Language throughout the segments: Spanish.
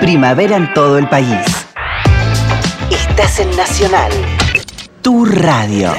Primavera en todo el país. Estás en Nacional, tu radio.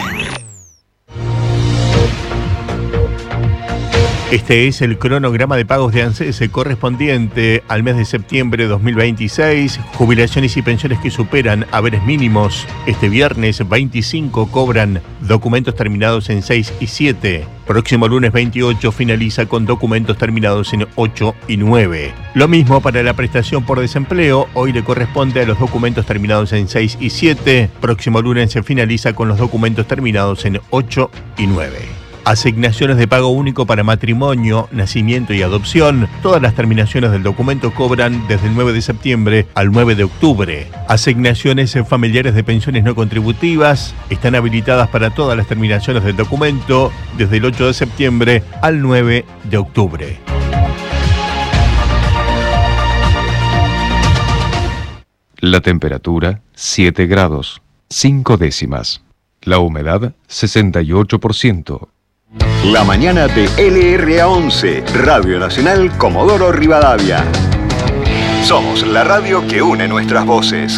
Este es el cronograma de pagos de ANSES correspondiente al mes de septiembre de 2026. Jubilaciones y pensiones que superan haberes mínimos. Este viernes 25 cobran documentos terminados en 6 y 7. Próximo lunes 28 finaliza con documentos terminados en 8 y 9. Lo mismo para la prestación por desempleo. Hoy le corresponde a los documentos terminados en 6 y 7. Próximo lunes se finaliza con los documentos terminados en 8 y 9. Asignaciones de pago único para matrimonio, nacimiento y adopción. Todas las terminaciones del documento cobran desde el 9 de septiembre al 9 de octubre. Asignaciones familiares de pensiones no contributivas están habilitadas para todas las terminaciones del documento desde el 8 de septiembre al 9 de octubre. La temperatura, 7 grados, 5 décimas. La humedad, 68%. La mañana de LRA11, Radio Nacional Comodoro Rivadavia. Somos la radio que une nuestras voces.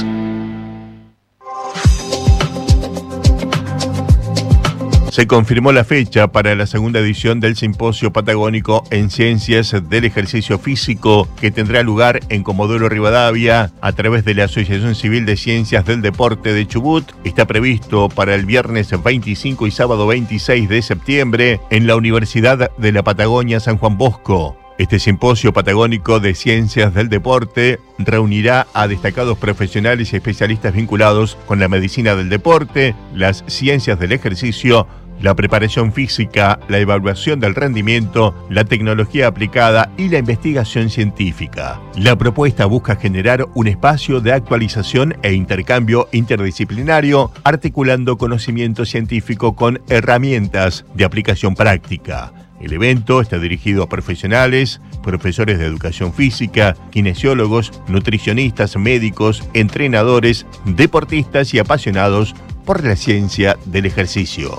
Se confirmó la fecha para la segunda edición del Simposio Patagónico en Ciencias del Ejercicio Físico, que tendrá lugar en Comodoro Rivadavia a través de la Asociación Civil de Ciencias del Deporte de Chubut. Está previsto para el viernes 25 y sábado 26 de septiembre en la Universidad de la Patagonia San Juan Bosco. Este simposio patagónico de ciencias del deporte reunirá a destacados profesionales y especialistas vinculados con la medicina del deporte, las ciencias del ejercicio, la preparación física, la evaluación del rendimiento, la tecnología aplicada y la investigación científica. La propuesta busca generar un espacio de actualización e intercambio interdisciplinario, articulando conocimiento científico con herramientas de aplicación práctica. El evento está dirigido a profesionales, profesores de educación física, kinesiólogos, nutricionistas, médicos, entrenadores, deportistas y apasionados por la ciencia del ejercicio.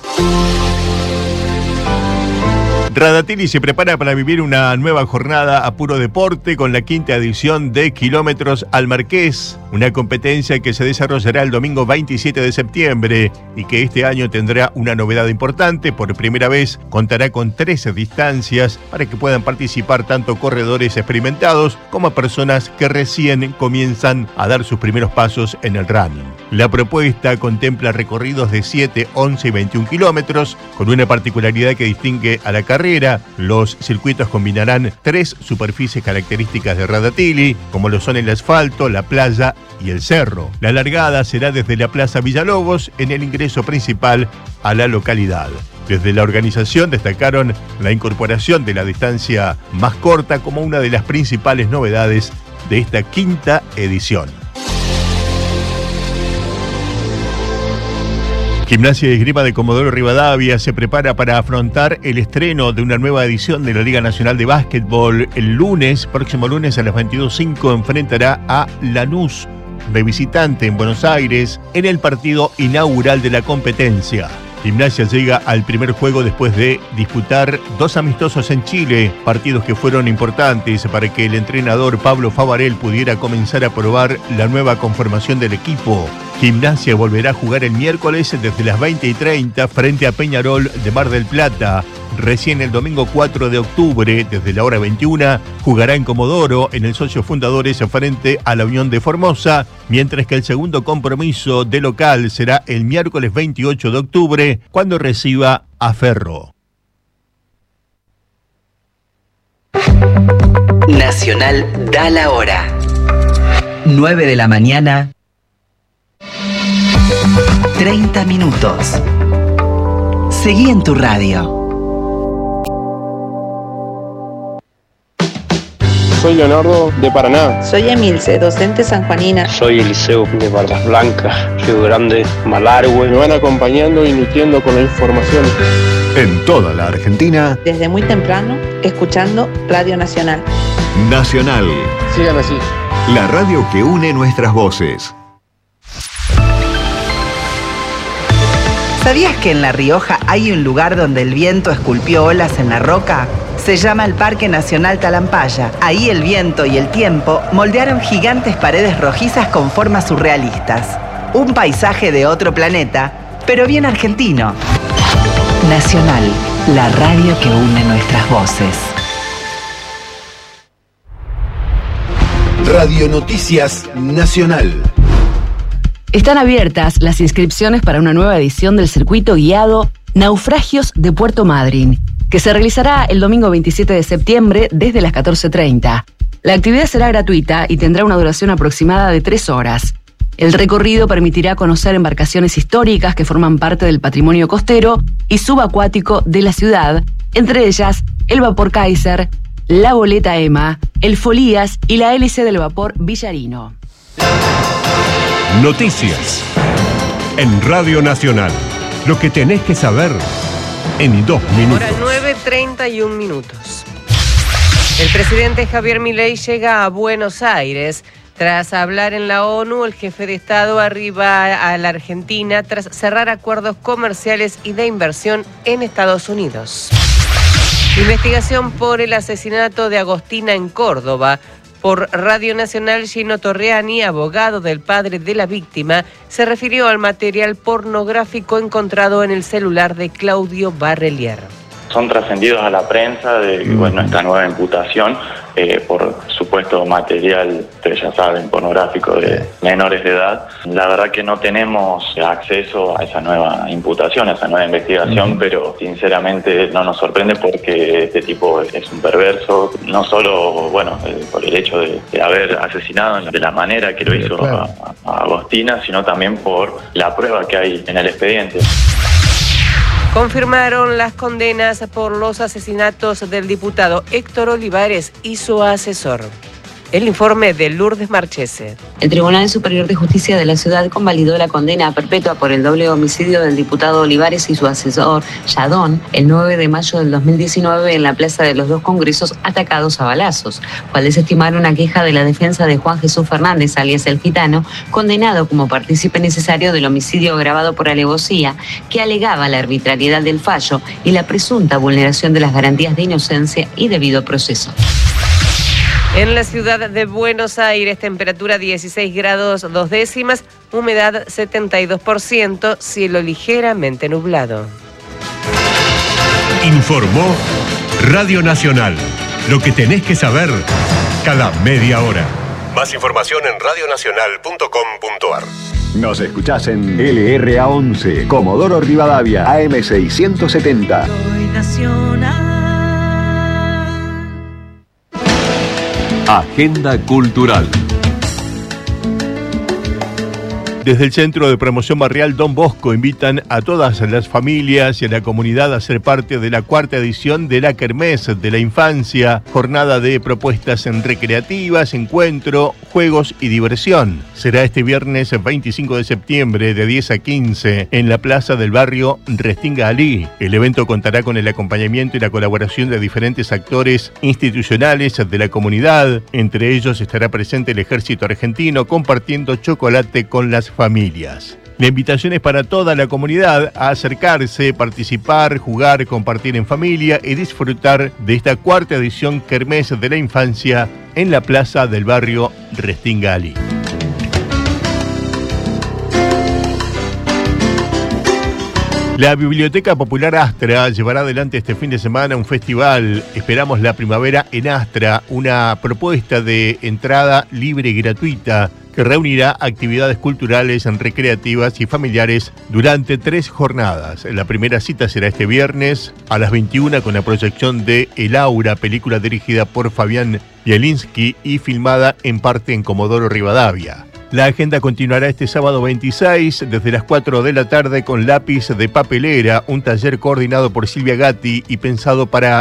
Radatili se prepara para vivir una nueva jornada a puro deporte con la 5ª edición de Kilómetros al Marqués, una competencia que se desarrollará el domingo 27 de septiembre y que este año tendrá una novedad importante. Por primera vez contará con 13 distancias para que puedan participar tanto corredores experimentados como personas que recién comienzan a dar sus primeros pasos en el running. La propuesta contempla recorridos de 7, 11 y 21 kilómetros con una particularidad que distingue a la carrera. Los circuitos combinarán 3 superficies características de Radatili, como lo son el asfalto, la playa y el cerro. La largada será desde la Plaza Villalobos en el ingreso principal a la localidad. Desde la organización destacaron la incorporación de la distancia más corta como una de las principales novedades de esta 5ª edición. Gimnasia y Esgrima de Comodoro Rivadavia se prepara para afrontar el estreno de una nueva edición de la Liga Nacional de Básquetbol. El próximo lunes a las 22:05 enfrentará a Lanús de visitante en Buenos Aires en el partido inaugural de la competencia. Gimnasia llega al primer juego después de disputar 2 amistosos en Chile, partidos que fueron importantes para que el entrenador Pablo Favarel pudiera comenzar a probar la nueva conformación del equipo. Gimnasia volverá a jugar el miércoles desde las 20:30 frente a Peñarol de Mar del Plata. Recién el domingo 4 de octubre, desde la hora 21, jugará en Comodoro, en el Socios Fundadores, frente a la Unión de Formosa, mientras que el segundo compromiso de local será el miércoles 28 de octubre, cuando reciba a Ferro. Nacional da la hora. 9 de la mañana, 30 minutos. Seguí en tu radio. Soy Leonardo de Paraná. Soy Emilce, docente sanjuanina. Soy Eliseo de Bardas Blancas, Río Grande, Malargüe. Me van acompañando y nutriendo con la información. En toda la Argentina. Desde muy temprano, escuchando Radio Nacional. Nacional. Sigan así. La radio que une nuestras voces. ¿Sabías que en La Rioja hay un lugar donde el viento esculpió olas en la roca? se llama el Parque Nacional Talampaya. Ahí el viento y el tiempo moldearon gigantes paredes rojizas con formas surrealistas. Un paisaje de otro planeta, pero bien argentino. Nacional, la radio que une nuestras voces. Radio Noticias Nacional. Están abiertas las inscripciones para una nueva edición del circuito guiado Naufragios de Puerto Madryn, que se realizará el domingo 27 de septiembre desde las 14:30. La actividad será gratuita y tendrá una duración aproximada de 3 horas. El recorrido permitirá conocer embarcaciones históricas que forman parte del patrimonio costero y subacuático de la ciudad, entre ellas el vapor Kaiser, la goleta Emma, el Folías y la hélice del vapor Villarino. Noticias en Radio Nacional. Lo que tenés que saber en 2 minutos. Hora 9:31. El presidente Javier Milei llega a Buenos Aires. Tras hablar en la ONU, el jefe de Estado arriba a la Argentina tras cerrar acuerdos comerciales y de inversión en Estados Unidos. Investigación por el asesinato de Agostina en Córdoba. Por Radio Nacional, Gino Torriani, abogado del padre de la víctima, se refirió al material pornográfico encontrado en el celular de Claudio Barrelier. Son trascendidos a la prensa de esta nueva imputación por supuesto material, ustedes ya saben, pornográfico de menores de edad. La verdad que no tenemos acceso a esa nueva imputación, a esa nueva investigación, pero sinceramente no nos sorprende porque este tipo es un perverso, no solo por el hecho de haber asesinado de la manera que lo hizo a Agostina, sino también por la prueba que hay en el expediente. Confirmaron las condenas por los asesinatos del diputado Héctor Olivares y su asesor. El informe de Lourdes Marchese. El Tribunal Superior de Justicia de la Ciudad convalidó la condena perpetua por el doble homicidio del diputado Olivares y su asesor, Yadón, el 9 de mayo del 2019 en la Plaza de los Dos Congresos, atacados a balazos, cual desestimar una queja de la defensa de Juan Jesús Fernández, alias El Gitano, condenado como partícipe necesario del homicidio agravado por alevosía, que alegaba la arbitrariedad del fallo y la presunta vulneración de las garantías de inocencia y debido proceso. En la ciudad de Buenos Aires, temperatura 16 grados 2 décimas, humedad 72%, cielo ligeramente nublado. Informó Radio Nacional. Lo que tenés que saber cada media hora. Más información en radionacional.com.ar. Nos escuchás en LRA11, Comodoro Rivadavia, AM670. Agenda Cultural. Desde el Centro de Promoción Barrial Don Bosco invitan a todas las familias y a la comunidad a ser parte de la 4ª edición de la Kermés de la Infancia, jornada de propuestas recreativas, encuentro, juegos y diversión. Será este viernes 25 de septiembre de 10 a 15 en la plaza del barrio Restinga-Alí. El evento contará con el acompañamiento y la colaboración de diferentes actores institucionales de la comunidad. Entre ellos estará presente el Ejército Argentino compartiendo chocolate con las familias. La invitación es para toda la comunidad a acercarse, participar, jugar, compartir en familia y disfrutar de esta 4ª edición Kermés de la Infancia en la plaza del barrio Restinga-Alí. La Biblioteca Popular Astra llevará adelante este fin de semana un festival. Esperamos la primavera en Astra, una propuesta de entrada libre y gratuita que reunirá actividades culturales, recreativas y familiares durante 3 jornadas. La primera cita será este viernes a las 21 con la proyección de El Aura, película dirigida por Fabián Bielinski y filmada en parte en Comodoro Rivadavia. La agenda continuará este sábado 26 desde las 4 de la tarde con Lápiz de Papelera, un taller coordinado por Silvia Gatti y pensado para